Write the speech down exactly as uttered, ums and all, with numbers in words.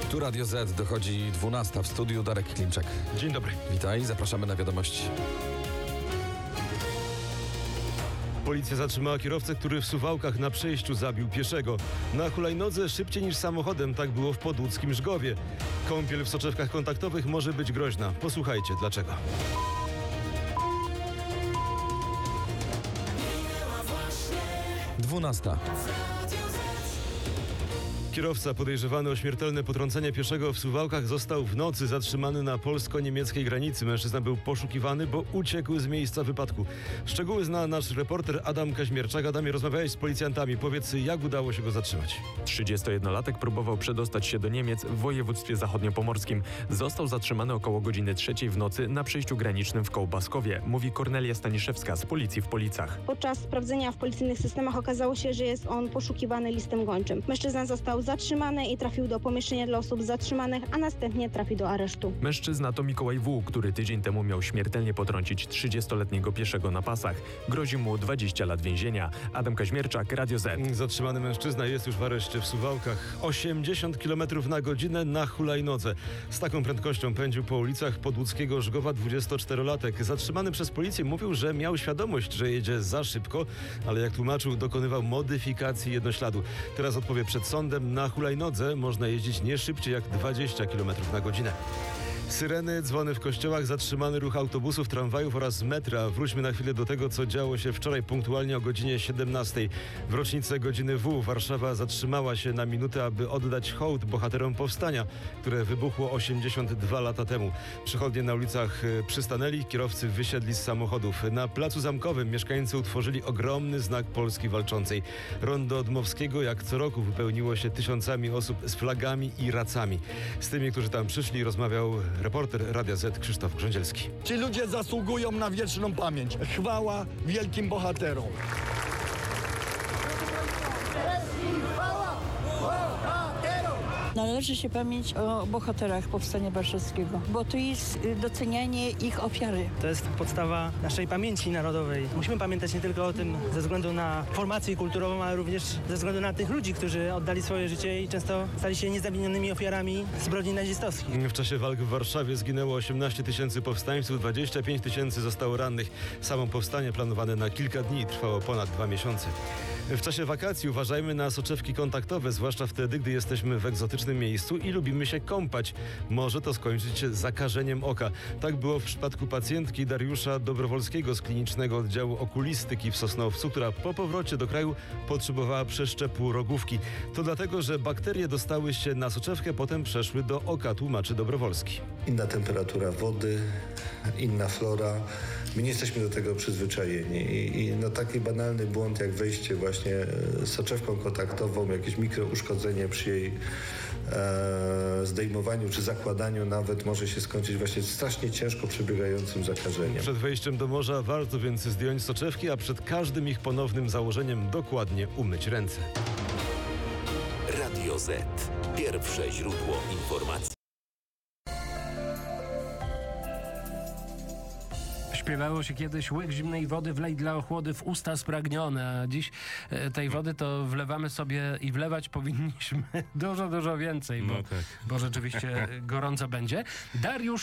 Tu Radio Z, dochodzi dwunasta, w studiu Darek Klimczak. Dzień dobry. Witaj, zapraszamy na wiadomości. Policja zatrzymała kierowcę, który w Suwałkach na przejściu zabił pieszego. Na hulajnodze szybciej niż samochodem, tak było w podłódzkim Żgowie. Kąpiel w soczewkach kontaktowych może być groźna. Posłuchajcie dlaczego. dwunasta. Kierowca podejrzewany o śmiertelne potrącenie pieszego w Suwałkach został w nocy zatrzymany na polsko-niemieckiej granicy. Mężczyzna był poszukiwany, bo uciekł z miejsca wypadku. Szczegóły zna nasz reporter Adam Kaźmierczak. Adamie, rozmawiałeś z policjantami. Powiedz, jak udało się go zatrzymać? trzydziestojednolatek próbował przedostać się do Niemiec w województwie zachodniopomorskim. Został zatrzymany około godziny trzeciej w nocy na przejściu granicznym w Kołbaskowie, mówi Kornelia Staniszewska z Policji w Policach. Podczas sprawdzenia w policyjnych systemach okazało się, że jest on poszukiwany listem gończym. Mężczyzna został zatrzymany i trafił do pomieszczenia dla osób zatrzymanych, a następnie trafił do aresztu. Mężczyzna to Mikołaj W., który tydzień temu miał śmiertelnie potrącić trzydziestoletniego pieszego na pasach. Grozi mu dwadzieścia lat więzienia. Adam Kaźmierczak, Radio Z. Zatrzymany mężczyzna jest już w areszcie w Suwałkach. osiemdziesiąt kilometrów na godzinę na hulajnodze. Z taką prędkością pędził po ulicach podłódzkiego Żgowa dwudziestoczterolatek. Zatrzymany przez policję mówił, że miał świadomość, że jedzie za szybko, ale jak tłumaczył, dokonywał modyfikacji jednośladu. Teraz odpowie przed sądem. Na hulajnodze można jeździć nie szybciej jak dwadzieścia kilometrów na godzinę. Syreny, dzwony w kościołach, zatrzymany ruch autobusów, tramwajów oraz metra. Wróćmy na chwilę do tego, co działo się wczoraj punktualnie o godzinie siedemnastej. W rocznicę godziny W Warszawa zatrzymała się na minutę, aby oddać hołd bohaterom powstania, które wybuchło osiemdziesiąt dwa lata temu. Przechodnie na ulicach przystanęli, kierowcy wysiedli z samochodów. Na Placu Zamkowym mieszkańcy utworzyli ogromny znak Polski Walczącej. Rondo Dmowskiego jak co roku wypełniło się tysiącami osób z flagami i racami. Z tymi, którzy tam przyszli, rozmawiał reporter Radia Z Krzysztof Grządzielski. Ci ludzie zasługują na wieczną pamięć. Chwała wielkim bohaterom. Należy się pamięć o bohaterach Powstania Warszawskiego, bo to jest docenianie ich ofiary. To jest podstawa naszej pamięci narodowej. Musimy pamiętać nie tylko o tym ze względu na formację kulturową, ale również ze względu na tych ludzi, którzy oddali swoje życie i często stali się niezawinionymi ofiarami zbrodni nazistowskich. W czasie walk w Warszawie zginęło osiemnaście tysięcy powstańców, dwadzieścia pięć tysięcy zostało rannych. Samo powstanie planowane na kilka dni trwało ponad dwa miesiące. W czasie wakacji uważajmy na soczewki kontaktowe, zwłaszcza wtedy, gdy jesteśmy w egzotycznym miejscu i lubimy się kąpać. Może to skończyć się zakażeniem oka. Tak było w przypadku pacjentki Dariusza Dobrowolskiego z klinicznego oddziału okulistyki w Sosnowcu, która po powrocie do kraju potrzebowała przeszczepu rogówki. To dlatego, że bakterie dostały się na soczewkę, potem przeszły do oka, tłumaczy Dobrowolski. Inna temperatura wody, inna flora. My nie jesteśmy do tego przyzwyczajeni i, i no taki banalny błąd jak wejście właśnie soczewką kontaktową, jakieś mikrouszkodzenie przy jej e, zdejmowaniu czy zakładaniu nawet może się skończyć właśnie strasznie ciężko przebiegającym zakażeniem. Przed wejściem do morza warto więc zdjąć soczewki, a przed każdym ich ponownym założeniem dokładnie umyć ręce. Radio Z. Pierwsze źródło informacji. Śpiewało się kiedyś: łyk zimnej wody wlej dla ochłody w usta spragnione, a dziś e, tej wody to wlewamy sobie i wlewać powinniśmy dużo, dużo więcej, bo, no tak. bo rzeczywiście gorąco będzie. Dariusz